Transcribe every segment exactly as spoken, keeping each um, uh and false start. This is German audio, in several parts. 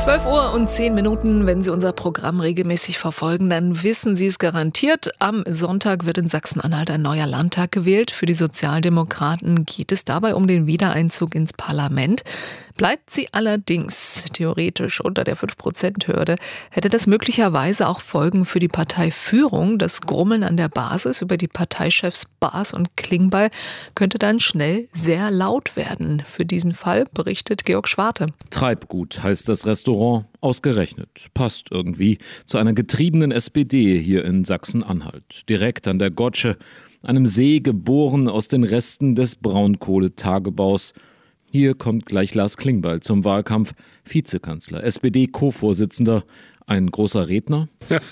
zwölf Uhr und zehn Minuten. Wenn Sie unser Programm regelmäßig verfolgen, dann wissen Sie es garantiert. Am Sonntag wird in Sachsen-Anhalt ein neuer Landtag gewählt. Für die Sozialdemokraten geht es dabei um den Wiedereinzug ins Parlament. Bleibt sie allerdings theoretisch unter der fünf Prozent Hürde, hätte das möglicherweise auch Folgen für die Parteiführung. Das Grummeln an der Basis über die Parteichefs Baas und Klingbeil könnte dann schnell sehr laut werden. Für diesen Fall berichtet Georg Schwarte. Treibgut heißt das Restaurant, ausgerechnet. Passt irgendwie zu einer getriebenen S P D hier in Sachsen-Anhalt. Direkt an der Gotsche, einem See geboren aus den Resten des Braunkohletagebaus. Hier kommt gleich Lars Klingbeil zum Wahlkampf, Vizekanzler, S P D-Co-Vorsitzender, ein großer Redner.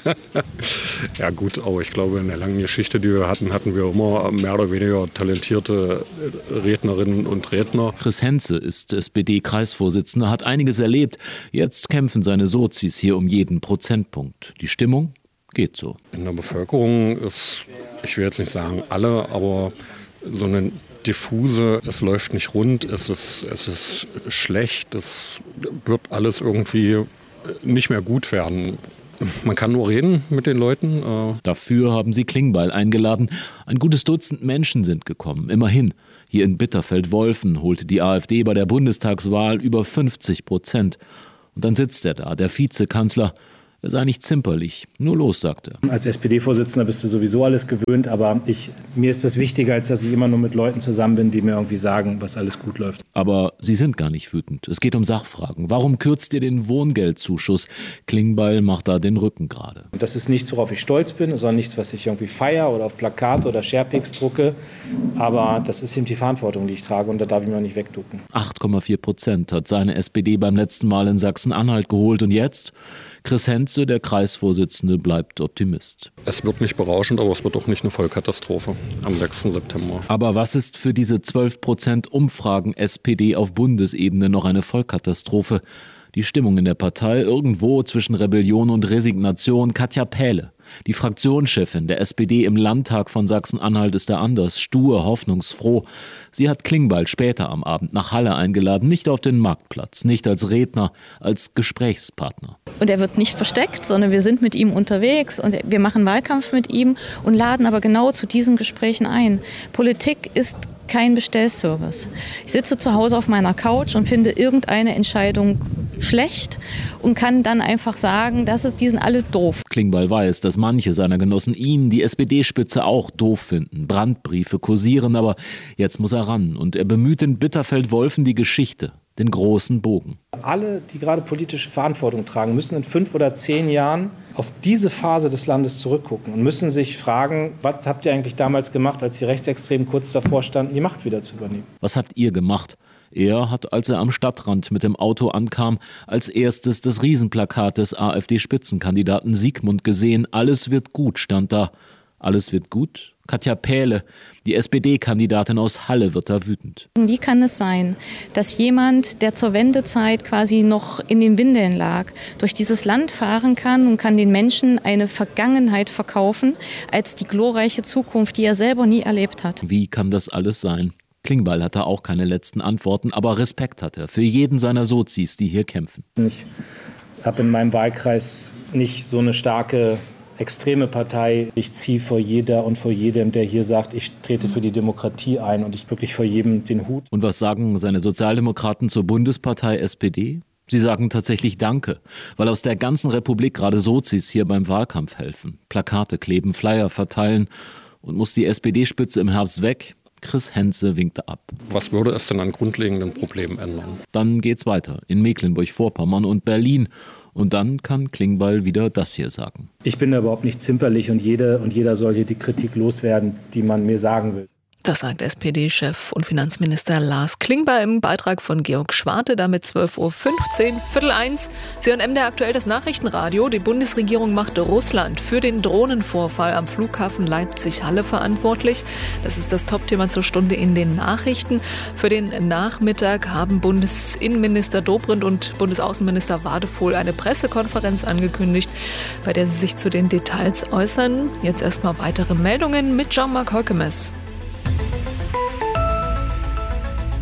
Ja gut, aber ich glaube, in der langen Geschichte, die wir hatten, hatten wir immer mehr oder weniger talentierte Rednerinnen und Redner. Chris Henze ist S P D-Kreisvorsitzender, hat einiges erlebt. Jetzt kämpfen seine Sozis hier um jeden Prozentpunkt. Die Stimmung geht so. In der Bevölkerung ist, ich will jetzt nicht sagen alle, aber so eine diffuse, es läuft nicht rund, es ist, es ist schlecht, es wird alles irgendwie nicht mehr gut werden. Man kann nur reden mit den Leuten. Dafür haben sie Klingbeil eingeladen. Ein gutes Dutzend Menschen sind gekommen, immerhin. Hier in Bitterfeld-Wolfen holte die AfD bei der Bundestagswahl über fünfzig Prozent. Und dann sitzt er da, der Vizekanzler. Er sei nicht zimperlich, nur los, sagt er. Als S P D-Vorsitzender bist du sowieso alles gewöhnt, aber ich, mir ist das wichtiger, als dass ich immer nur mit Leuten zusammen bin, die mir irgendwie sagen, was alles gut läuft. Aber Sie sind gar nicht wütend. Es geht um Sachfragen. Warum kürzt ihr den Wohngeldzuschuss? Klingbeil macht da den Rücken gerade. Das ist nichts, worauf ich stolz bin, sondern nichts, was ich irgendwie feiere oder auf Plakate oder Sharepics drucke. Aber das ist eben die Verantwortung, die ich trage, und da darf ich mir nicht wegducken. acht Komma vier Prozent hat seine S P D beim letzten Mal in Sachsen-Anhalt geholt. Und jetzt? Chris Henze, der Kreisvorsitzende, bleibt Optimist. Es wird nicht berauschend, aber es wird auch nicht eine Vollkatastrophe am sechsten September. Aber was ist für diese zwölf Prozent Umfragen S P D auf Bundesebene noch eine Vollkatastrophe? Die Stimmung in der Partei irgendwo zwischen Rebellion und Resignation. Katja Pähle, die Fraktionschefin der S P D im Landtag von Sachsen-Anhalt, ist da anders, stur, hoffnungsfroh. Sie hat Klingbeil später am Abend nach Halle eingeladen, nicht auf den Marktplatz, nicht als Redner, als Gesprächspartner. Und er wird nicht versteckt, sondern wir sind mit ihm unterwegs und wir machen Wahlkampf mit ihm und laden aber genau zu diesen Gesprächen ein. Politik ist kein Bestellservice. Ich sitze zu Hause auf meiner Couch und finde irgendeine Entscheidung schlecht und kann dann einfach sagen, das ist, die sind alle doof. Klingbeil weiß, dass manche seiner Genossen ihn, die S P D-Spitze, auch doof finden. Brandbriefe kursieren, aber jetzt muss er ran. Und er bemüht in Bitterfeld-Wolfen die Geschichte, den großen Bogen. Alle, die gerade politische Verantwortung tragen, müssen in fünf oder zehn Jahren auf diese Phase des Landes zurückgucken und müssen sich fragen, was habt ihr eigentlich damals gemacht, als die Rechtsextremen kurz davor standen, die Macht wieder zu übernehmen? Was habt ihr gemacht? Er hat, als er am Stadtrand mit dem Auto ankam, als erstes das Riesenplakat des AfD-Spitzenkandidaten Siegmund gesehen. Alles wird gut, stand da. Alles wird gut? Katja Pähle, die S P D-Kandidatin aus Halle, wird da wütend. Wie kann es sein, dass jemand, der zur Wendezeit quasi noch in den Windeln lag, durch dieses Land fahren kann und kann den Menschen eine Vergangenheit verkaufen als die glorreiche Zukunft, die er selber nie erlebt hat? Wie kann das alles sein? Klingbeil hatte auch keine letzten Antworten, aber Respekt hat er für jeden seiner Sozis, die hier kämpfen. Ich habe in meinem Wahlkreis nicht so eine starke extreme Partei. Ich ziehe vor jeder und vor jedem, der hier sagt, ich trete für die Demokratie ein, und ich wirklich vor jedem den Hut. Und was sagen seine Sozialdemokraten zur Bundespartei S P D? Sie sagen tatsächlich Danke, weil aus der ganzen Republik gerade Sozis hier beim Wahlkampf helfen. Plakate kleben, Flyer verteilen. Und muss die S P D-Spitze im Herbst weg? Chris Henze winkte ab. Was würde es denn an grundlegenden Problemen ändern? Dann geht's weiter in Mecklenburg-Vorpommern und Berlin. Und dann kann Klingbeil wieder das hier sagen. Ich bin da überhaupt nicht zimperlich, und jede und jeder soll hier die Kritik loswerden, die man mir sagen will. Das sagt S P D-Chef und Finanzminister Lars Klingbeil im Beitrag von Georg Schwarte, damit zwölf Uhr fünfzehn, Viertel eins. C N M der aktuell das Nachrichtenradio. Die Bundesregierung macht Russland für den Drohnenvorfall am Flughafen Leipzig-Halle verantwortlich. Das ist das Topthema zur Stunde in den Nachrichten. Für den Nachmittag haben Bundesinnenminister Dobrindt und Bundesaußenminister Wadephol eine Pressekonferenz angekündigt, bei der sie sich zu den Details äußern. Jetzt erstmal weitere Meldungen mit Jean-Marc Holkemes.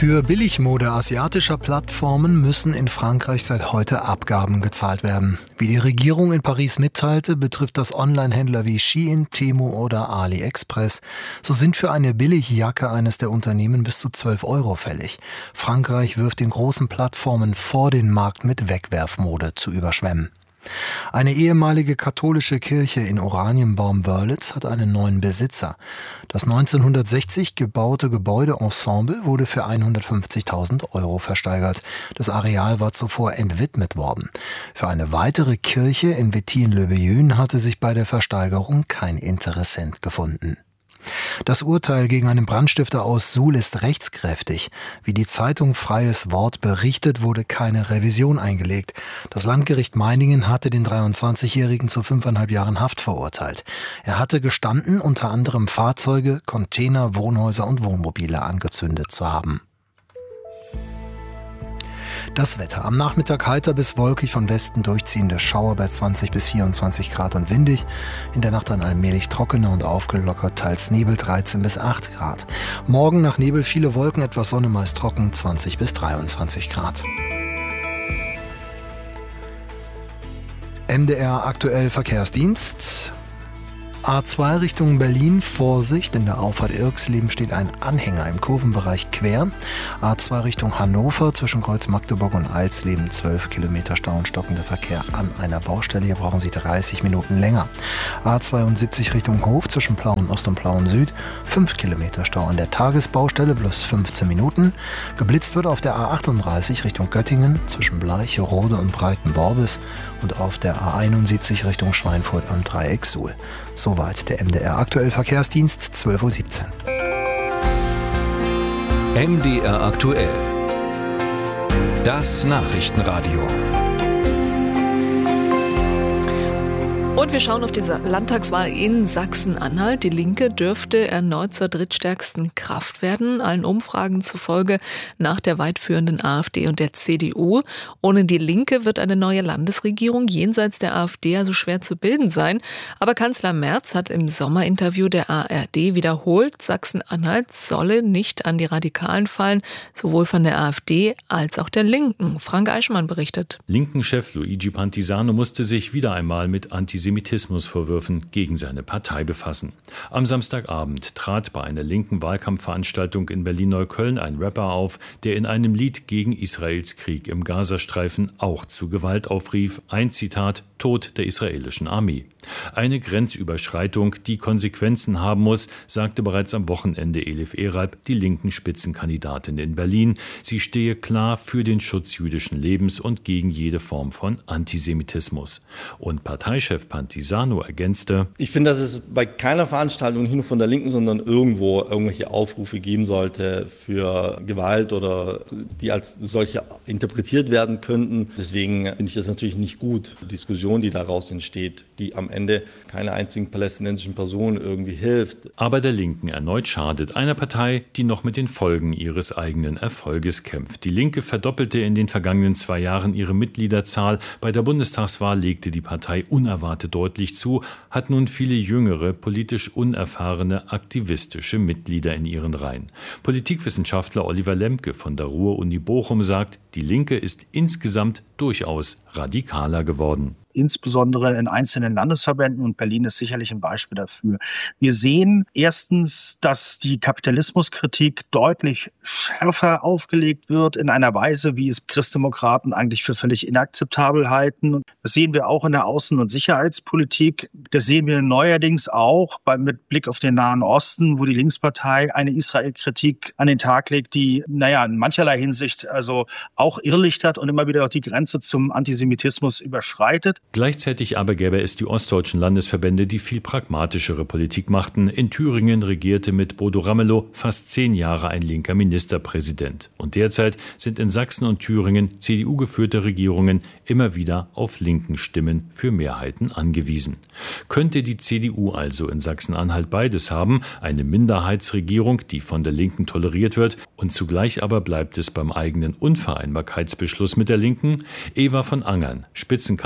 Für Billigmode asiatischer Plattformen müssen in Frankreich seit heute Abgaben gezahlt werden. Wie die Regierung in Paris mitteilte, betrifft das Onlinehändler wie Shein, Temu oder AliExpress. So sind für eine Billigjacke eines der Unternehmen bis zu zwölf Euro fällig. Frankreich wirft den großen Plattformen vor, den Markt mit Wegwerfmode zu überschwemmen. Eine ehemalige katholische Kirche in Oranienbaum-Wörlitz hat einen neuen Besitzer. Das neunzehnhundertsechzig gebaute Gebäudeensemble wurde für hundertfünfzigtausend Euro versteigert. Das Areal war zuvor entwidmet worden. Für eine weitere Kirche in Wettin-le-Béjun hatte sich bei der Versteigerung kein Interessent gefunden. Das Urteil gegen einen Brandstifter aus Suhl ist rechtskräftig. Wie die Zeitung Freies Wort berichtet, wurde keine Revision eingelegt. Das Landgericht Meiningen hatte den dreiundzwanzigjährigen zu fünfeinhalb Jahren Haft verurteilt. Er hatte gestanden, unter anderem Fahrzeuge, Container, Wohnhäuser und Wohnmobile angezündet zu haben. Das Wetter. Am Nachmittag heiter bis wolkig, von Westen durchziehende Schauer bei zwanzig bis vierundzwanzig Grad und windig. In der Nacht dann allmählich trockener und aufgelockert, teils Nebel dreizehn bis acht Grad. Morgen nach Nebel viele Wolken, etwas Sonne, meist trocken, zwanzig bis dreiundzwanzig Grad. M D R aktuell Verkehrsdienst. A zwei Richtung Berlin, Vorsicht, in der Auffahrt Irxleben steht ein Anhänger im Kurvenbereich quer. A zwei Richtung Hannover, zwischen Kreuz Magdeburg und Alsleben, zwölf Kilometer Stau und stockender Verkehr an einer Baustelle. Hier brauchen Sie dreißig Minuten länger. A zweiundsiebzig Richtung Hof, zwischen Plauen Ost und Plauen Süd, fünf Kilometer Stau an der Tagesbaustelle, plus fünfzehn Minuten. Geblitzt wird auf der A achtunddreißig Richtung Göttingen, zwischen Bleicherode und Breitenworbis, und auf der A einundsiebzig Richtung Schweinfurt am Dreieck Suhl. Soweit der M D R aktuell Verkehrsdienst, zwölf Uhr siebzehn. M D R aktuell. Das Nachrichtenradio. Und wir schauen auf die Landtagswahl in Sachsen-Anhalt. Die Linke dürfte erneut zur drittstärksten Kraft werden, allen Umfragen zufolge nach der weitführenden AfD und der C D U. Ohne die Linke wird eine neue Landesregierung jenseits der AfD also schwer zu bilden sein. Aber Kanzler Merz hat im Sommerinterview der A R D wiederholt, Sachsen-Anhalt solle nicht an die Radikalen fallen, sowohl von der AfD als auch der Linken. Frank Eichmann berichtet. Linken-Chef Luigi Pantisano musste sich wieder einmal mit Antisemitismus Antisemitismusvorwürfen gegen seine Partei befassen. Am Samstagabend trat bei einer linken Wahlkampfveranstaltung in Berlin-Neukölln ein Rapper auf, der in einem Lied gegen Israels Krieg im Gazastreifen auch zu Gewalt aufrief. Ein Zitat: Tod der israelischen Armee. Eine Grenzüberschreitung, die Konsequenzen haben muss, sagte bereits am Wochenende Elif Eralp, die linken Spitzenkandidatin in Berlin. Sie stehe klar für den Schutz jüdischen Lebens und gegen jede Form von Antisemitismus. Und Parteichef Pantisano ergänzte: Ich finde, dass es bei keiner Veranstaltung, nicht nur von der Linken, sondern irgendwo irgendwelche Aufrufe geben sollte für Gewalt oder die als solche interpretiert werden könnten. Deswegen finde ich das natürlich nicht gut. Die Diskussion, die daraus entsteht, die am Ende keiner einzigen palästinensischen Person irgendwie hilft. Aber der Linken erneut schadet, einer Partei, die noch mit den Folgen ihres eigenen Erfolges kämpft. Die Linke verdoppelte in den vergangenen zwei Jahren ihre Mitgliederzahl. Bei der Bundestagswahl legte die Partei unerwartet deutlich zu, hat nun viele jüngere, politisch unerfahrene, aktivistische Mitglieder in ihren Reihen. Politikwissenschaftler Oliver Lemke von der Ruhr-Uni Bochum sagt, die Linke ist insgesamt durchaus radikaler geworden. Insbesondere in einzelnen Landesverbänden, und Berlin ist sicherlich ein Beispiel dafür. Wir sehen erstens, dass die Kapitalismuskritik deutlich schärfer aufgelegt wird, in einer Weise, wie es Christdemokraten eigentlich für völlig inakzeptabel halten. Das sehen wir auch in der Außen- und Sicherheitspolitik. Das sehen wir neuerdings auch bei, mit Blick auf den Nahen Osten, wo die Linkspartei eine Israel-Kritik an den Tag legt, die, naja, in mancherlei Hinsicht also auch irrlichtert und immer wieder auch die Grenze zum Antisemitismus überschreitet. Gleichzeitig aber gäbe es die ostdeutschen Landesverbände, die viel pragmatischere Politik machten. In Thüringen regierte mit Bodo Ramelow fast zehn Jahre ein linker Ministerpräsident. Und derzeit sind in Sachsen und Thüringen C D U-geführte Regierungen immer wieder auf linken Stimmen für Mehrheiten angewiesen. Könnte die C D U also in Sachsen-Anhalt beides haben, eine Minderheitsregierung, die von der Linken toleriert wird, und zugleich aber bleibt es beim eigenen Unvereinbarkeitsbeschluss mit der Linken? Eva von Angern, Spitzenkandidatin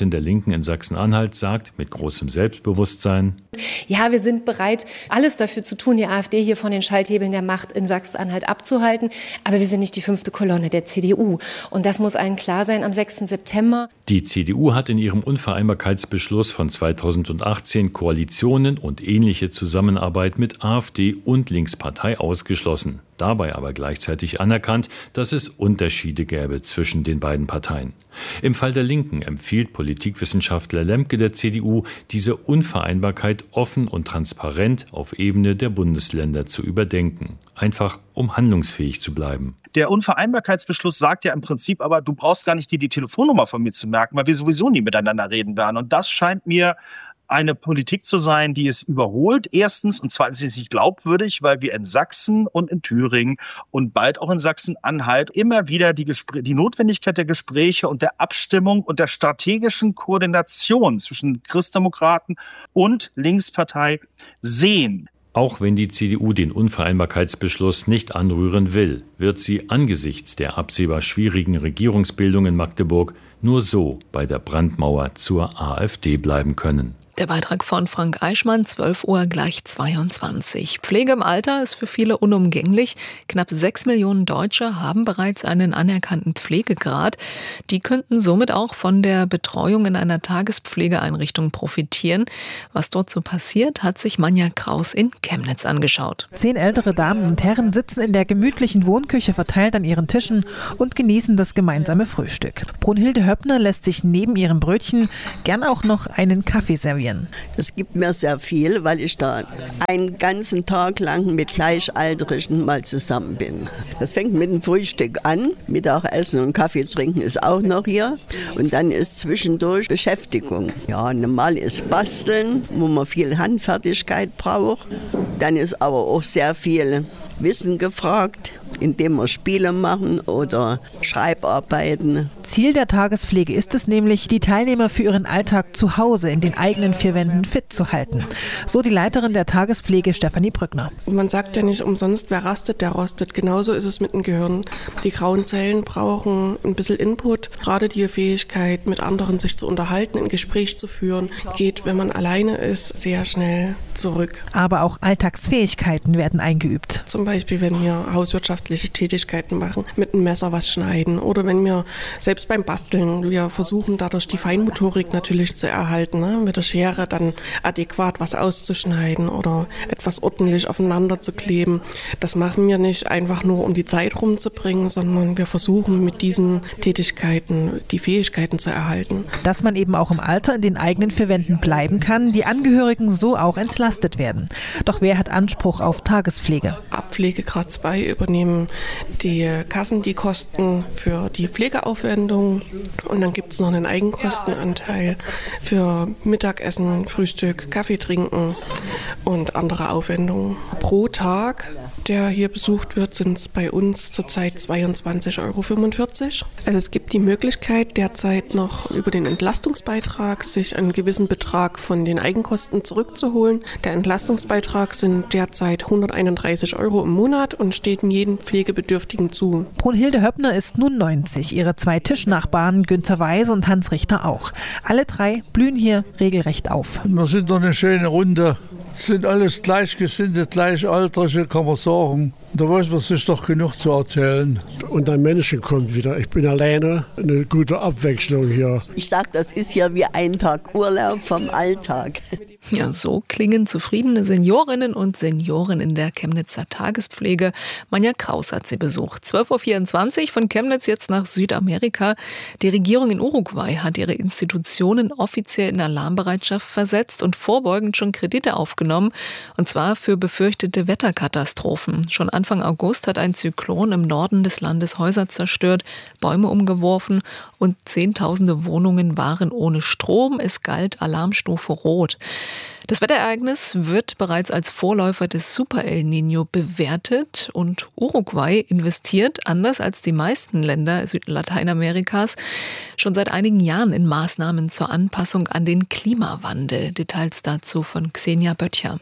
Kandidatin der Linken in Sachsen-Anhalt sagt mit großem Selbstbewusstsein: Ja, wir sind bereit, alles dafür zu tun, die AfD hier von den Schalthebeln der Macht in Sachsen-Anhalt abzuhalten. Aber wir sind nicht die fünfte Kolonne der C D U. Und das muss allen klar sein am sechsten September. Die C D U hat in ihrem Unvereinbarkeitsbeschluss von zweitausendachtzehn Koalitionen und ähnliche Zusammenarbeit mit AfD und Linkspartei ausgeschlossen. Dabei aber gleichzeitig anerkannt, dass es Unterschiede gäbe zwischen den beiden Parteien. Im Fall der Linken empfiehlt Politikwissenschaftler Lemke der C D U, diese Unvereinbarkeit offen und transparent auf Ebene der Bundesländer zu überdenken. Einfach um handlungsfähig zu bleiben. Der Unvereinbarkeitsbeschluss sagt ja im Prinzip aber, du brauchst gar nicht die, die Telefonnummer von mir zu merken, weil wir sowieso nie miteinander reden werden. Und das scheint mir eine Politik zu sein, die es überholt. Erstens und zweitens ist es nicht glaubwürdig, weil wir in Sachsen und in Thüringen und bald auch in Sachsen-Anhalt immer wieder die, Gespr- die Notwendigkeit der Gespräche und der Abstimmung und der strategischen Koordination zwischen Christdemokraten und Linkspartei sehen. Auch wenn die C D U den Unvereinbarkeitsbeschluss nicht anrühren will, wird sie angesichts der absehbar schwierigen Regierungsbildung in Magdeburg nur so bei der Brandmauer zur AfD bleiben können. Der Beitrag von Frank Eichmann, zwölf Uhr gleich zweiundzwanzig. Pflege im Alter ist für viele unumgänglich. Knapp sechs Millionen Deutsche haben bereits einen anerkannten Pflegegrad. Die könnten somit auch von der Betreuung in einer Tagespflegeeinrichtung profitieren. Was dort so passiert, hat sich Manja Kraus in Chemnitz angeschaut. Zehn ältere Damen und Herren sitzen in der gemütlichen Wohnküche verteilt an ihren Tischen und genießen das gemeinsame Frühstück. Brunhilde Höppner lässt sich neben ihrem Brötchen gern auch noch einen Kaffee servieren. Das gibt mir sehr viel, weil ich da einen ganzen Tag lang mit Gleichaltrigen mal zusammen bin. Das fängt mit dem Frühstück an, Mittagessen und Kaffee trinken ist auch noch hier und dann ist zwischendurch Beschäftigung. Ja, normal ist Basteln, wo man viel Handfertigkeit braucht. Dann ist aber auch sehr viel Wissen gefragt, indem wir Spiele machen oder Schreibarbeiten. Ziel der Tagespflege ist es nämlich, die Teilnehmer für ihren Alltag zu Hause in den eigenen vier Wänden fit zu halten. So die Leiterin der Tagespflege Stefanie Brückner. Man sagt ja nicht umsonst, wer rastet, der rostet. Genauso ist es mit dem Gehirn. Die grauen Zellen brauchen ein bisschen Input. Gerade die Fähigkeit, mit anderen sich zu unterhalten, ein Gespräch zu führen, geht, wenn man alleine ist, sehr schnell zurück. Aber auch Alltagsfähigkeiten werden eingeübt. Zum Beispiel, wenn wir hauswirtschaftliche Tätigkeiten machen, mit einem Messer was schneiden oder wenn wir selbst beim Basteln, wir versuchen dadurch die Feinmotorik natürlich zu erhalten, ne? Mit der Schere dann adäquat was auszuschneiden oder etwas ordentlich aufeinander zu kleben. Das machen wir nicht einfach nur, um die Zeit rumzubringen, sondern wir versuchen mit diesen Tätigkeiten die Fähigkeiten zu erhalten. Dass man eben auch im Alter in den eigenen vier Wänden bleiben kann, die Angehörigen so auch entlastet werden. Doch wer hat Anspruch auf Tagespflege? Ab Pflegegrad zwei übernehmen die Kassen die Kosten für die Pflegeaufwendungen und dann gibt es noch einen Eigenkostenanteil für Mittagessen, Frühstück, Kaffee trinken und andere Aufwendungen. Pro Tag, der hier besucht wird, sind es bei uns zurzeit zweiundzwanzig Euro fünfundvierzig. Also es gibt die Möglichkeit, derzeit noch über den Entlastungsbeitrag sich einen gewissen Betrag von den Eigenkosten zurückzuholen. Der Entlastungsbeitrag sind derzeit hunderteinunddreißig Euro im Monat und steht jedem Pflegebedürftigen zu. Brunhilde Höppner ist nun neunzig, ihre zwei Tischnachbarn Günther Weise und Hans Richter auch. Alle drei blühen hier regelrecht auf. Wir sind doch eine schöne Runde. Es sind alles Gleichgesinnte, Gleichaltrige, kann man sagen. Da weiß man sich doch genug zu erzählen. Und ein Menschen kommt wieder. Ich bin alleine. Eine gute Abwechslung hier. Ich sag, das ist ja wie ein Tag Urlaub vom Alltag. Ja, so klingen zufriedene Seniorinnen und Senioren in der Chemnitzer Tagespflege. Manja Kraus hat sie besucht. zwölf Uhr vierundzwanzig von Chemnitz jetzt nach Südamerika. Die Regierung in Uruguay hat ihre Institutionen offiziell in Alarmbereitschaft versetzt und vorbeugend schon Kredite aufgenommen. Und zwar für befürchtete Wetterkatastrophen. Schon Anfang August hat ein Zyklon im Norden des Landes Häuser zerstört, Bäume umgeworfen und Zehntausende Wohnungen waren ohne Strom. Es galt Alarmstufe Rot. Das Wetterereignis wird bereits als Vorläufer des Super El Niño bewertet und Uruguay investiert, anders als die meisten Länder Lateinamerikas, schon seit einigen Jahren in Maßnahmen zur Anpassung an den Klimawandel. Details dazu von Xenia Böttcher.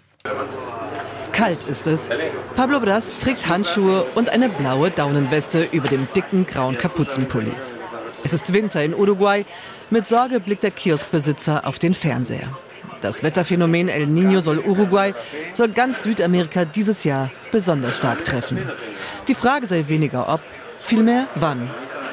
Kalt ist es. Pablo Bras trägt Handschuhe und eine blaue Daunenweste über dem dicken grauen Kapuzenpulli. Es ist Winter in Uruguay. Mit Sorge blickt der Kioskbesitzer auf den Fernseher. Das Wetterphänomen El Niño soll Uruguay, soll ganz Südamerika dieses Jahr besonders stark treffen. Die Frage sei weniger ob, vielmehr wann.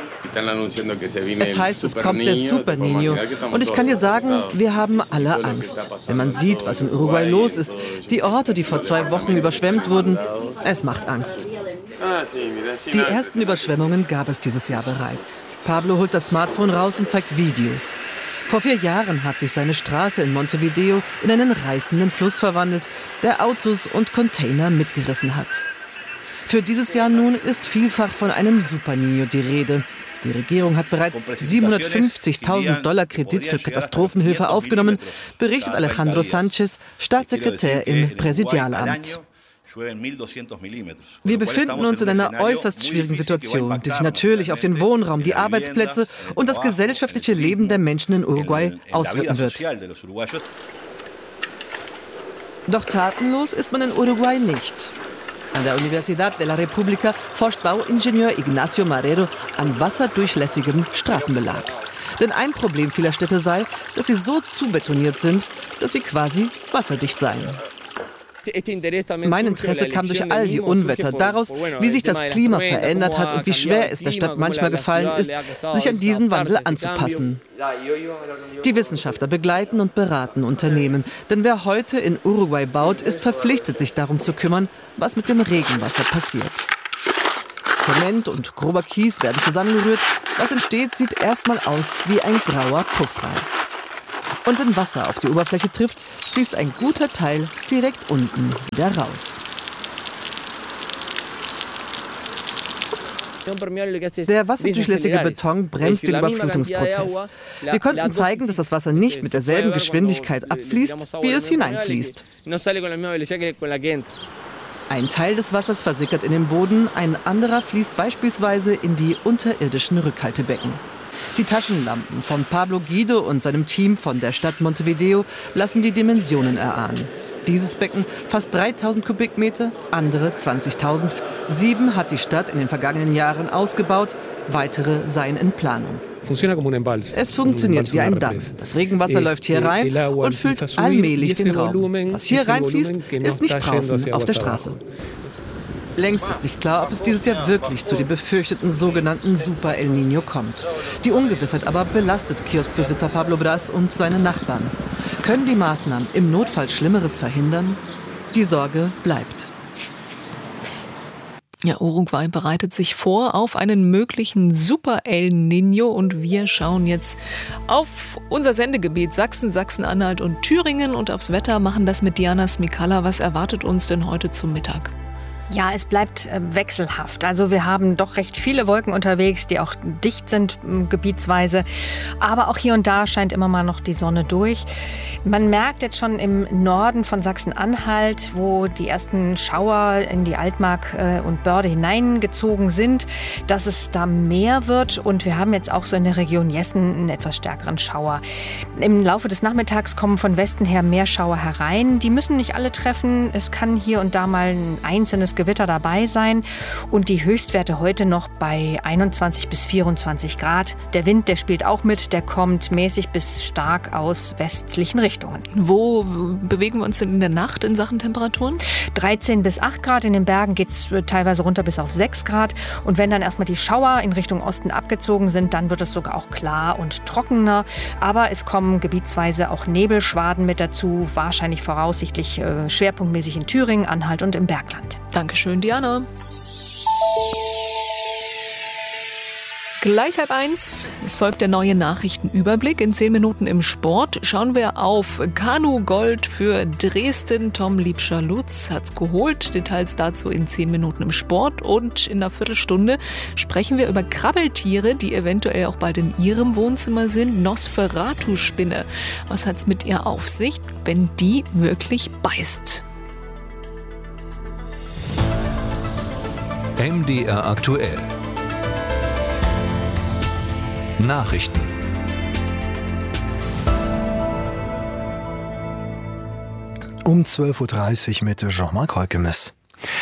Es heißt, es kommt der Super Niño. Und ich kann dir sagen, wir haben alle Angst. Wenn man sieht, was in Uruguay los ist, die Orte, die vor zwei Wochen überschwemmt wurden, es macht Angst. Die ersten Überschwemmungen gab es dieses Jahr bereits. Pablo holt das Smartphone raus und zeigt Videos. Vor vier Jahren hat sich seine Straße in Montevideo in einen reißenden Fluss verwandelt, der Autos und Container mitgerissen hat. Für dieses Jahr nun ist vielfach von einem Super Niño die Rede. Die Regierung hat bereits siebenhundertfünfzigtausend Dollar Kredit für Katastrophenhilfe aufgenommen, berichtet Alejandro Sánchez, Staatssekretär im Präsidialamt. Wir befinden uns in einer äußerst schwierigen Situation, die sich natürlich auf den Wohnraum, die Arbeitsplätze und das gesellschaftliche Leben der Menschen in Uruguay auswirken wird. Doch tatenlos ist man in Uruguay nicht. An der Universidad de la República forscht Bauingenieur Ignacio Marrero an wasserdurchlässigem Straßenbelag. Denn ein Problem vieler Städte sei, dass sie so zubetoniert sind, dass sie quasi wasserdicht seien. Mein Interesse kam durch all die Unwetter, daraus, wie sich das Klima verändert hat und wie schwer es der Stadt manchmal gefallen ist, sich an diesen Wandel anzupassen. Die Wissenschaftler begleiten und beraten Unternehmen, denn wer heute in Uruguay baut, ist verpflichtet, sich darum zu kümmern, was mit dem Regenwasser passiert. Zement und grober Kies werden zusammengerührt. Was entsteht, sieht erstmal aus wie ein grauer Puffreis. Und wenn Wasser auf die Oberfläche trifft, fließt ein guter Teil direkt unten wieder raus. Der wasserdurchlässige Beton bremst den Überflutungsprozess. Wir konnten zeigen, dass das Wasser nicht mit derselben Geschwindigkeit abfließt, wie es hineinfließt. Ein Teil des Wassers versickert in den Boden, ein anderer fließt beispielsweise in die unterirdischen Rückhaltebecken. Die Taschenlampen von Pablo Guido und seinem Team von der Stadt Montevideo lassen die Dimensionen erahnen. Dieses Becken fasst dreitausend Kubikmeter, andere zwanzigtausend. Sieben hat die Stadt in den vergangenen Jahren ausgebaut, weitere seien in Planung. Es funktioniert wie ein Damm. Das Regenwasser läuft hier rein und füllt allmählich den Raum. Was hier reinfließt, ist nicht draußen auf der Straße. Längst ist nicht klar, ob es dieses Jahr wirklich zu dem befürchteten sogenannten Super El Niño kommt. Die Ungewissheit aber belastet Kioskbesitzer Pablo Bras und seine Nachbarn. Können die Maßnahmen im Notfall Schlimmeres verhindern? Die Sorge bleibt. Ja, Uruguay bereitet sich vor auf einen möglichen Super El Niño und wir schauen jetzt auf unser Sendegebiet Sachsen, Sachsen-Anhalt und Thüringen und aufs Wetter, machen das mit Diana Smikala. Was erwartet uns denn heute zum Mittag? Ja, es bleibt äh, wechselhaft. Also wir haben doch recht viele Wolken unterwegs, die auch dicht sind äh, gebietsweise. Aber auch hier und da scheint immer mal noch die Sonne durch. Man merkt jetzt schon im Norden von Sachsen-Anhalt, wo die ersten Schauer in die Altmark äh, und Börde hineingezogen sind, dass es da mehr wird. Und wir haben jetzt auch so in der Region Jessen einen etwas stärkeren Schauer. Im Laufe des Nachmittags kommen von Westen her mehr Schauer herein. Die müssen nicht alle treffen. Es kann hier und da mal ein einzelnes Gewitter dabei sein und die Höchstwerte heute noch bei einundzwanzig bis vierundzwanzig Grad. Der Wind, der spielt auch mit, der kommt mäßig bis stark aus westlichen Richtungen. Wo bewegen wir uns denn in der Nacht in Sachen Temperaturen? dreizehn bis acht Grad, in den Bergen geht es teilweise runter bis auf sechs Grad und wenn dann erstmal die Schauer in Richtung Osten abgezogen sind, dann wird es sogar auch klar und trockener, aber es kommen gebietsweise auch Nebelschwaden mit dazu, wahrscheinlich voraussichtlich äh, schwerpunktmäßig in Thüringen, Anhalt und im Bergland. Dankeschön, Diana. Gleich halb eins. Es folgt der neue Nachrichtenüberblick. In zehn Minuten im Sport schauen wir auf Kanu-Gold für Dresden. Tom Liebscher-Lutz hat's geholt. Details dazu in zehn Minuten im Sport. Und in einer Viertelstunde sprechen wir über Krabbeltiere, die eventuell auch bald in Ihrem Wohnzimmer sind. Nosferatu-Spinne. Was hat's mit ihr auf sich, wenn die wirklich beißt? M D R aktuell. Nachrichten. Um zwölf Uhr dreißig mit Jean-Marc Holkemes.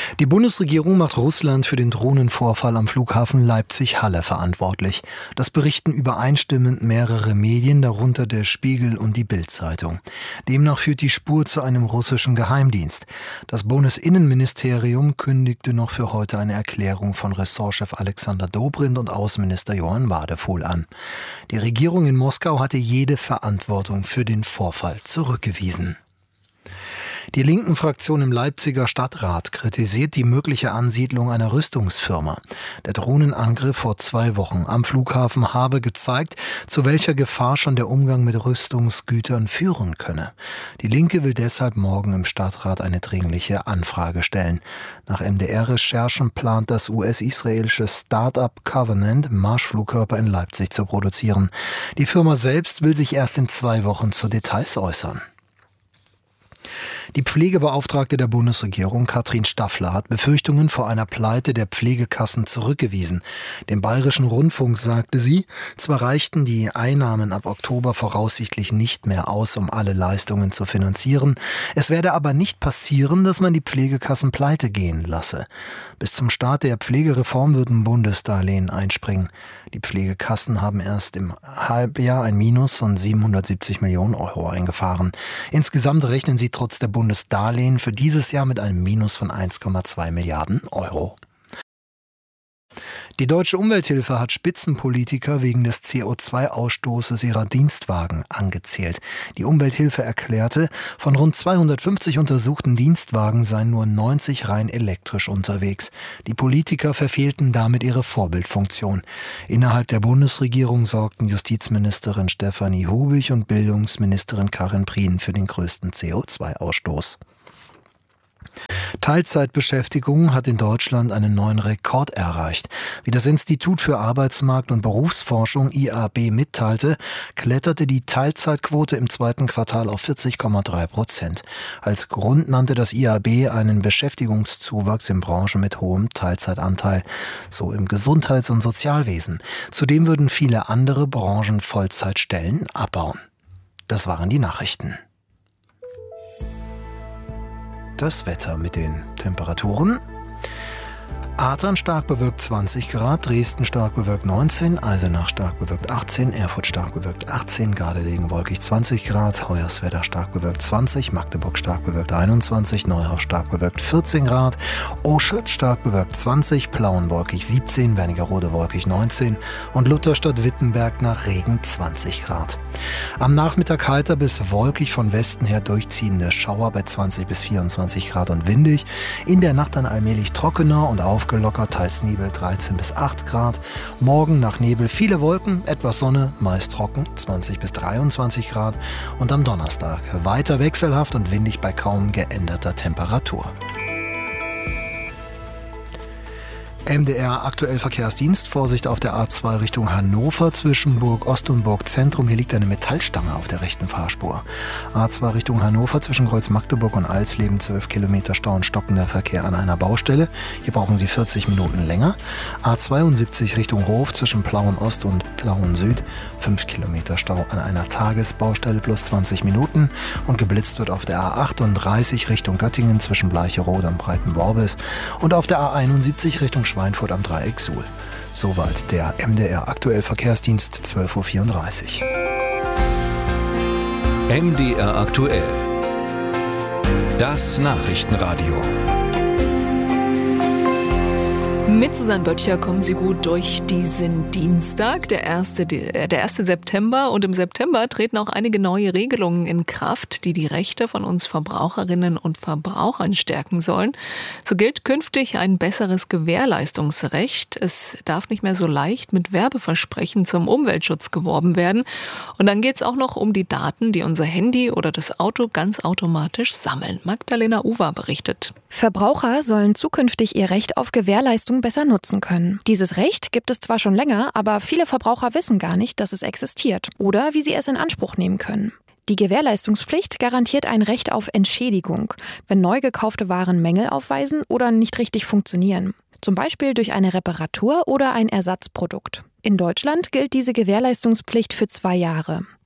Die Bundesregierung macht Russland für den Drohnenvorfall am Flughafen Leipzig-Halle verantwortlich. Das berichten übereinstimmend mehrere Medien, darunter der Spiegel und die Bild-Zeitung. Demnach führt die Spur zu einem russischen Geheimdienst. Das Bundesinnenministerium kündigte noch für heute eine Erklärung von Ressortchef Alexander Dobrindt und Außenminister Johann Wadephul an. Die Regierung in Moskau hatte jede Verantwortung für den Vorfall zurückgewiesen. Die linken Fraktion im Leipziger Stadtrat kritisiert die mögliche Ansiedlung einer Rüstungsfirma. Der Drohnenangriff vor zwei Wochen am Flughafen habe gezeigt, zu welcher Gefahr schon der Umgang mit Rüstungsgütern führen könne. Die Linke will deshalb morgen im Stadtrat eine dringliche Anfrage stellen. Nach M D R-Recherchen plant das U S-israelische Start-up Covenant, Marschflugkörper in Leipzig zu produzieren. Die Firma selbst will sich erst in zwei Wochen zu Details äußern. Die Pflegebeauftragte der Bundesregierung, Katrin Staffler, hat Befürchtungen vor einer Pleite der Pflegekassen zurückgewiesen. Dem Bayerischen Rundfunk sagte sie, zwar reichten die Einnahmen ab Oktober voraussichtlich nicht mehr aus, um alle Leistungen zu finanzieren, es werde aber nicht passieren, dass man die Pflegekassen pleite gehen lasse. Bis zum Start der Pflegereform würden Bundesdarlehen einspringen. Die Pflegekassen haben erst im Halbjahr ein Minus von siebenhundertsiebzig Millionen Euro eingefahren. Insgesamt rechnen sie trotz der Bundesdarlehen für dieses Jahr mit einem Minus von eins Komma zwei Milliarden Euro. Die Deutsche Umwelthilfe hat Spitzenpolitiker wegen des C O zwei Ausstoßes ihrer Dienstwagen angezählt. Die Umwelthilfe erklärte, von rund zweihundertfünfzig untersuchten Dienstwagen seien nur neunzig rein elektrisch unterwegs. Die Politiker verfehlten damit ihre Vorbildfunktion. Innerhalb der Bundesregierung sorgten Justizministerin Stefanie Hubich und Bildungsministerin Karin Prien für den größten C O zwei Ausstoß. Teilzeitbeschäftigung hat in Deutschland einen neuen Rekord erreicht. Wie das Institut für Arbeitsmarkt- und Berufsforschung I A B mitteilte, kletterte die Teilzeitquote im zweiten Quartal auf vierzig Komma drei Prozent. Als Grund nannte das I A B einen Beschäftigungszuwachs in Branchen mit hohem Teilzeitanteil, so im Gesundheits- und Sozialwesen. Zudem würden viele andere Branchen Vollzeitstellen abbauen. Das waren die Nachrichten. Das Wetter mit den Temperaturen. Adern stark bewölkt zwanzig Grad, Dresden stark bewölkt neunzehn, Eisenach stark bewölkt achtzehn, Erfurt stark bewölkt achtzehn, Gardelegen wolkig zwanzig Grad, Hoyerswerda stark bewölkt zwanzig, Magdeburg stark bewölkt einundzwanzig, Neuhaus stark bewölkt vierzehn Grad, Oschütz stark bewölkt zwanzig, Plauen wolkig siebzehn, Wernigerode wolkig neunzehn und Lutherstadt-Wittenberg nach Regen zwanzig Grad. Am Nachmittag heiter bis wolkig, von Westen her durchziehende Schauer bei zwanzig bis vierundzwanzig Grad und windig, in der Nacht dann allmählich trockener und auf gelockert, teils Nebel dreizehn bis acht Grad. Morgen nach Nebel viele Wolken, etwas Sonne, meist trocken, zwanzig bis dreiundzwanzig Grad. Und am Donnerstag weiter wechselhaft und windig bei kaum geänderter Temperatur. M D R aktuell Verkehrsdienst, Vorsicht auf der A zwei Richtung Hannover zwischen Burg Ost und Burg Zentrum. Hier liegt eine Metallstange auf der rechten Fahrspur. A zwei Richtung Hannover zwischen Kreuz Magdeburg und Alsleben zwölf Kilometer Stau und stockender Verkehr an einer Baustelle. Hier brauchen Sie vierzig Minuten länger. A zweiundsiebzig Richtung Hof zwischen Plauen Ost und Plauen Süd fünf Kilometer Stau an einer Tagesbaustelle plus zwanzig Minuten. Und geblitzt wird auf der A achtunddreißig Richtung Göttingen zwischen Bleicherode und Breitenworbis und auf der A einundsiebzig Richtung Schweinfurt am Dreieck Suhl. Soweit der M D R aktuell Verkehrsdienst zwölf Uhr vierunddreißig. M D R aktuell. Das Nachrichtenradio. Mit Susanne Böttcher kommen Sie gut durch diesen Dienstag, der erste, der erste September. Und im September treten auch einige neue Regelungen in Kraft, die die Rechte von uns Verbraucherinnen und Verbrauchern stärken sollen. So gilt künftig ein besseres Gewährleistungsrecht. Es darf nicht mehr so leicht mit Werbeversprechen zum Umweltschutz geworben werden. Und dann geht es auch noch um die Daten, die unser Handy oder das Auto ganz automatisch sammeln. Magdalena Uwer berichtet. Verbraucher sollen zukünftig ihr Recht auf Gewährleistung besser nutzen können. Dieses Recht gibt es zwar schon länger, aber viele Verbraucher wissen gar nicht, dass es existiert oder wie sie es in Anspruch nehmen können. Die Gewährleistungspflicht garantiert ein Recht auf Entschädigung, wenn neu gekaufte Waren Mängel aufweisen oder nicht richtig funktionieren. Zum Beispiel durch eine Reparatur oder ein Ersatzprodukt. In Deutschland gilt diese Gewährleistungspflicht für zwei Jahre.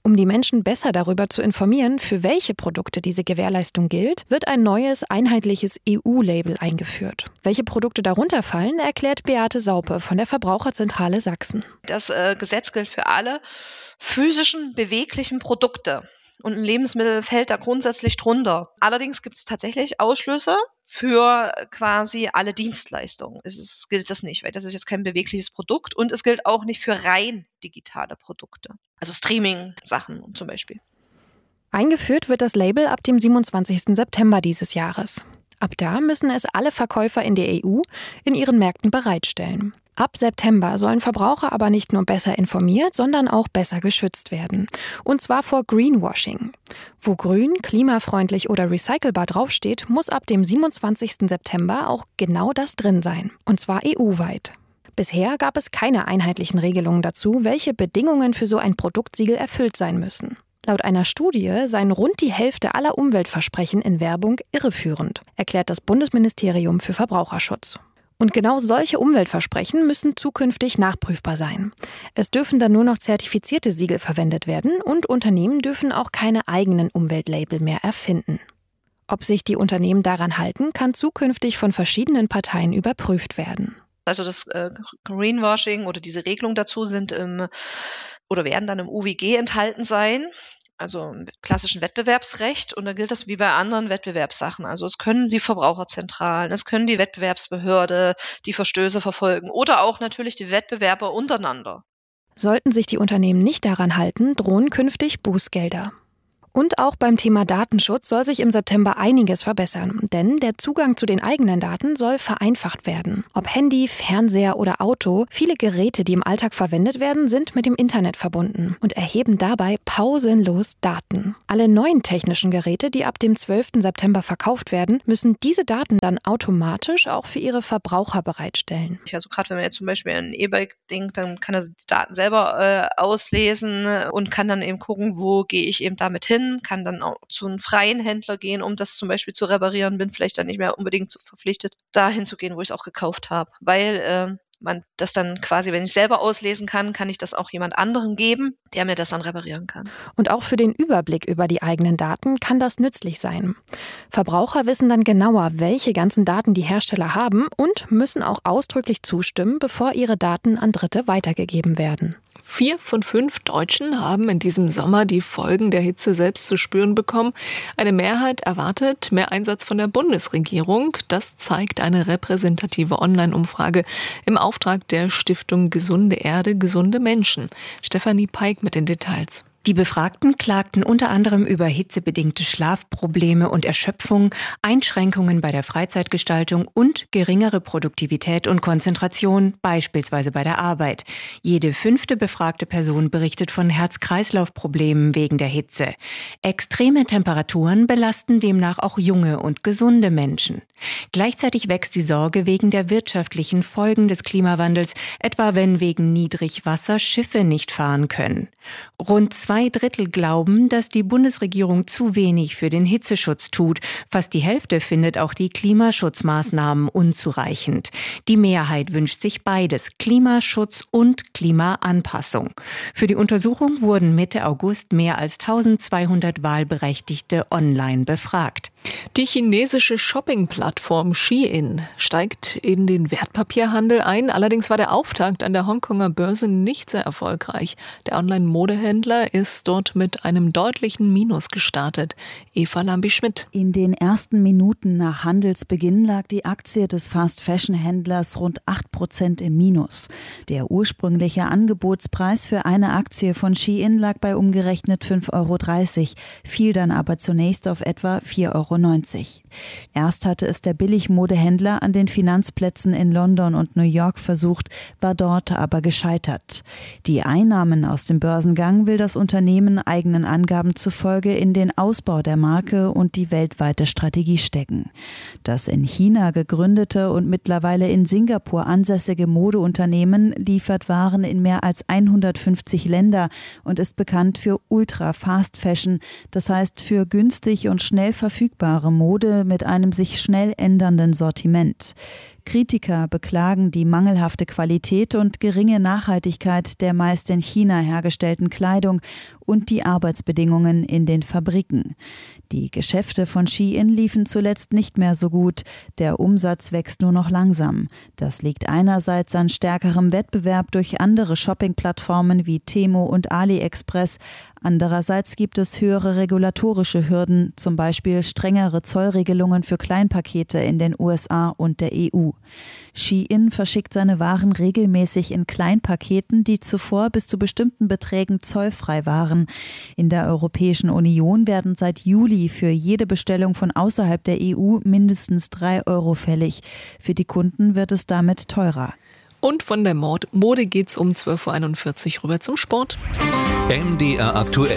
Um die Menschen besser darüber zu informieren, für welche Produkte diese Gewährleistung gilt, wird ein neues, einheitliches E U-Label eingeführt. Welche Produkte darunter fallen, erklärt Beate Saupe von der Verbraucherzentrale Sachsen. Das äh, Gesetz gilt für alle physischen, beweglichen Produkte. Und ein Lebensmittel fällt da grundsätzlich drunter. Allerdings gibt es tatsächlich Ausschlüsse für quasi alle Dienstleistungen. Es ist, gilt das nicht, weil das ist jetzt kein bewegliches Produkt und es gilt auch nicht für rein digitale Produkte. Also Streaming-Sachen zum Beispiel. Eingeführt wird das Label ab dem siebenundzwanzigsten September dieses Jahres. Ab da müssen es alle Verkäufer in der E U in ihren Märkten bereitstellen. Ab September sollen Verbraucher aber nicht nur besser informiert, sondern auch besser geschützt werden. Und zwar vor Greenwashing. Wo grün, klimafreundlich oder recycelbar draufsteht, muss ab dem siebenundzwanzigsten September auch genau das drin sein. Und zwar E U-weit. Bisher gab es keine einheitlichen Regelungen dazu, welche Bedingungen für so ein Produktsiegel erfüllt sein müssen. Laut einer Studie seien rund die Hälfte aller Umweltversprechen in Werbung irreführend, erklärt das Bundesministerium für Verbraucherschutz. Und genau solche Umweltversprechen müssen zukünftig nachprüfbar sein. Es dürfen dann nur noch zertifizierte Siegel verwendet werden und Unternehmen dürfen auch keine eigenen Umweltlabel mehr erfinden. Ob sich die Unternehmen daran halten, kann zukünftig von verschiedenen Parteien überprüft werden. Also das äh, Greenwashing oder diese Regelung dazu sind im, oder werden dann im U W G enthalten sein. Also im klassischen Wettbewerbsrecht, und da gilt das wie bei anderen Wettbewerbssachen. Also es können die Verbraucherzentralen, es können die Wettbewerbsbehörde die Verstöße verfolgen oder auch natürlich die Wettbewerber untereinander. Sollten sich die Unternehmen nicht daran halten, drohen künftig Bußgelder. Und auch beim Thema Datenschutz soll sich im September einiges verbessern, denn der Zugang zu den eigenen Daten soll vereinfacht werden. Ob Handy, Fernseher oder Auto, viele Geräte, die im Alltag verwendet werden, sind mit dem Internet verbunden und erheben dabei pausenlos Daten. Alle neuen technischen Geräte, die ab dem zwölften September verkauft werden, müssen diese Daten dann automatisch auch für ihre Verbraucher bereitstellen. Also gerade wenn man jetzt zum Beispiel ein E-Bike denkt, dann kann er die Daten selber äh, auslesen und kann dann eben gucken, wo gehe ich eben damit hin. Kann dann auch zu einem freien Händler gehen, um das zum Beispiel zu reparieren, bin vielleicht dann nicht mehr unbedingt verpflichtet, dahin zu gehen, wo ich es auch gekauft habe. Weil äh, man das dann quasi, wenn ich selber auslesen kann, kann ich das auch jemand anderem geben, der mir das dann reparieren kann. Und auch für den Überblick über die eigenen Daten kann das nützlich sein. Verbraucher wissen dann genauer, welche ganzen Daten die Hersteller haben und müssen auch ausdrücklich zustimmen, bevor ihre Daten an Dritte weitergegeben werden. Vier von fünf Deutschen haben in diesem Sommer die Folgen der Hitze selbst zu spüren bekommen. Eine Mehrheit erwartet mehr Einsatz von der Bundesregierung. Das zeigt eine repräsentative Online-Umfrage im Auftrag der Stiftung Gesunde Erde, gesunde Menschen. Stefanie Peik mit den Details. Die Befragten klagten unter anderem über hitzebedingte Schlafprobleme und Erschöpfung, Einschränkungen bei der Freizeitgestaltung und geringere Produktivität und Konzentration, beispielsweise bei der Arbeit. Jede fünfte befragte Person berichtet von Herz-Kreislauf-Problemen wegen der Hitze. Extreme Temperaturen belasten demnach auch junge und gesunde Menschen. Gleichzeitig wächst die Sorge wegen der wirtschaftlichen Folgen des Klimawandels, etwa wenn wegen Niedrigwasser Schiffe nicht fahren können. Rund zwei Drittel glauben, dass die Bundesregierung zu wenig für den Hitzeschutz tut. Fast die Hälfte findet auch die Klimaschutzmaßnahmen unzureichend. Die Mehrheit wünscht sich beides, Klimaschutz und Klimaanpassung. Für die Untersuchung wurden Mitte August mehr als eintausendzweihundert Wahlberechtigte online befragt. Die chinesische Shopping-Plattform Shein steigt in den Wertpapierhandel ein. Allerdings war der Auftakt an der Hongkonger Börse nicht sehr erfolgreich. Der Online-Modehändler ist dort mit einem deutlichen Minus gestartet. Eva Lambi-Schmidt. In den ersten Minuten nach Handelsbeginn lag die Aktie des Fast-Fashion-Händlers rund acht Prozent im Minus. Der ursprüngliche Angebotspreis für eine Aktie von Shein lag bei umgerechnet fünf Euro dreißig, fiel dann aber zunächst auf etwa vier Euro neunzig. Erst hatte es der Billigmodehändler an den Finanzplätzen in London und New York versucht, war dort aber gescheitert. Die Einnahmen aus dem Börsengang will das Unternehmen eigenen Angaben zufolge in den Ausbau der Marke und die weltweite Strategie stecken. Das in China gegründete und mittlerweile in Singapur ansässige Modeunternehmen liefert Waren in mehr als hundertfünfzig Länder und ist bekannt für Ultra-Fast-Fashion, das heißt für günstig und schnell verfügbare Mode mit einem sich schnell ändernden Sortiment. Kritiker beklagen die mangelhafte Qualität und geringe Nachhaltigkeit der meist in China hergestellten Kleidung und die Arbeitsbedingungen in den Fabriken. Die Geschäfte von Shein liefen zuletzt nicht mehr so gut. Der Umsatz wächst nur noch langsam. Das liegt einerseits an stärkerem Wettbewerb durch andere Shopping-Plattformen wie Temu und AliExpress. Andererseits gibt es höhere regulatorische Hürden, zum Beispiel strengere Zollregelungen für Kleinpakete in den U S A und der E U. Shein verschickt seine Waren regelmäßig in Kleinpaketen, die zuvor bis zu bestimmten Beträgen zollfrei waren. In der Europäischen Union werden seit Juli für jede Bestellung von außerhalb der E U mindestens drei Euro fällig. Für die Kunden wird es damit teurer. Und von der Mode geht's um zwölf Uhr einundvierzig rüber zum Sport. M D R aktuell.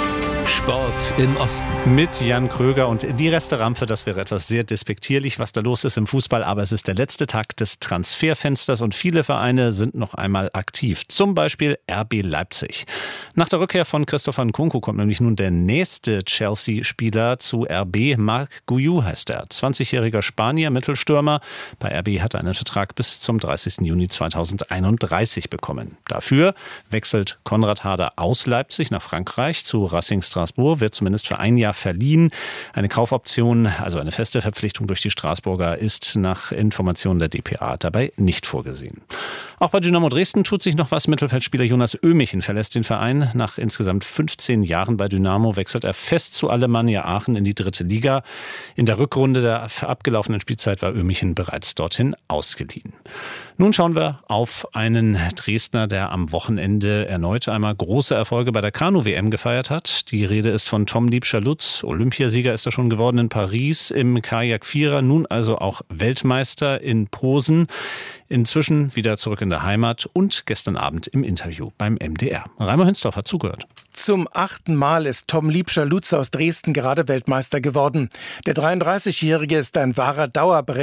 Sport im Osten. Mit Jan Kröger und die Resterampe, das wäre etwas sehr despektierlich, was da los ist im Fußball, aber es ist der letzte Tag des Transferfensters und viele Vereine sind noch einmal aktiv. Zum Beispiel R B Leipzig. Nach der Rückkehr von Christopher Nkunku kommt nämlich nun der nächste Chelsea-Spieler zu R B. Marc Guiu heißt er. zwanzigjähriger Spanier, Mittelstürmer. Bei R B hat er einen Vertrag bis zum dreißigsten Juni zweitausendeinunddreißig bekommen. Dafür wechselt Konrad Harder aus Leipzig nach Frankreich zu Racing Strasbourg, wird zumindest für ein Jahr verliehen. Eine Kaufoption, also eine feste Verpflichtung durch die Straßburger, ist nach Informationen der D P A dabei nicht vorgesehen. Auch bei Dynamo Dresden tut sich noch was. Mittelfeldspieler Jonas Ömichen verlässt den Verein. Nach insgesamt fünfzehn Jahren bei Dynamo wechselt er fest zu Alemannia Aachen in die dritte Liga. In der Rückrunde der abgelaufenen Spielzeit war Ömichen bereits dorthin ausgeliehen. Nun schauen wir auf einen Dresdner, der am Wochenende erneut einmal große Erfolge bei der Kanu-W M gefeiert hat. Die Rede ist von Tom Liebscher-Lutz. Olympiasieger ist er schon geworden in Paris im Kajak-Vierer, nun also auch Weltmeister in Posen. Inzwischen wieder zurück in der Heimat und gestern Abend im Interview beim M D R. Reimer Hünsdorf hat zugehört. Zum achten Mal ist Tom Liebscher-Lutz aus Dresden gerade Weltmeister geworden. Der dreiunddreißigjährige ist ein wahrer Dauerbrenner